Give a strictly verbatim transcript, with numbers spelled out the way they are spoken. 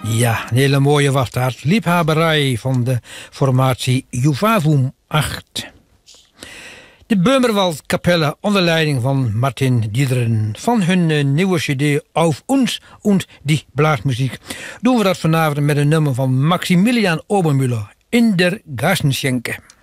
Ja, een hele mooie was dat. Liefhebberij van de formatie Juvavum acht. De Böhmerwald Kapelle onder leiding van Martin Diederen. Van hun uh, nieuwe cd Auf uns und die Blaasmuziek doen we dat vanavond met een nummer van Maximilian Obermüller, In der Gassenschenke.